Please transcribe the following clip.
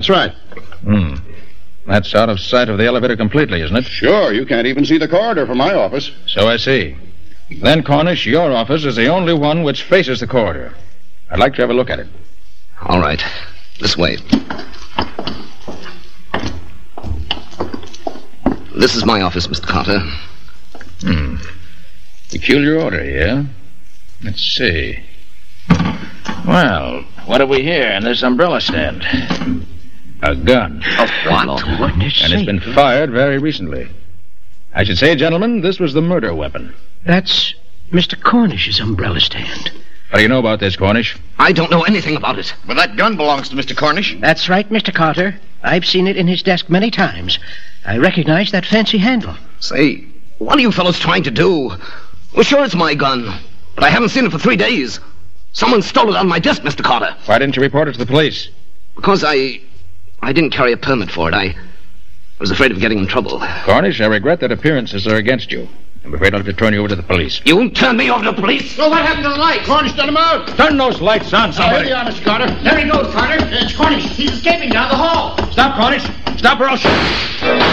That's right. That's out of sight of the elevator completely, isn't it? Sure, you can't even see the corridor from my office. So I see. Then, Cornish, your office is the only one which faces the corridor. I'd like to have a look at it. All right. This way. This is my office, Mr. Carter. Peculiar order here. Let's see. Well, what have we here in this umbrella stand? A gun. What? And it's been fired very recently. I should say, gentlemen, this was the murder weapon. That's Mr. Cornish's umbrella stand. What do you know about this, Cornish? I don't know anything about it. Well, that gun belongs to Mr. Cornish. That's right, Mr. Carter. I've seen it in his desk many times. I recognize that fancy handle. Say, what are you fellows trying to do? Well, sure, it's my gun, but I haven't seen it for 3 days. Someone stole it on my desk, Mr. Carter. Why didn't you report it to the police? Because I didn't carry a permit for it. I was afraid of getting in trouble. Cornish, I regret that appearances are against you. I'm afraid I'll have to turn you over to the police. You won't turn me over to the police? Well, what happened to the light? Cornish done them out. Turn those lights on, somebody. Here they are, Mr. Carter. There he goes, Carter. It's Cornish. He's escaping down the hall. Stop, Cornish. Stop or I'll shoot.